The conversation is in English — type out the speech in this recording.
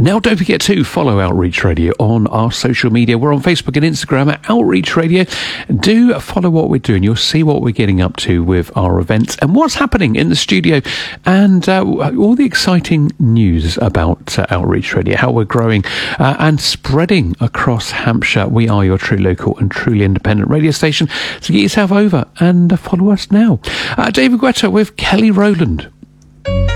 Now, don't forget to follow Outreach Radio on our social media. We're on Facebook and Instagram at Outreach Radio. Do follow what we're doing. You'll see what we're getting up to with our events and what's happening in the studio, and all the exciting news about Outreach Radio, how we're growing and spreading across Hampshire. We are your true local and truly independent radio station. So get yourself over and follow us now. David Guetta with Kelly Rowland.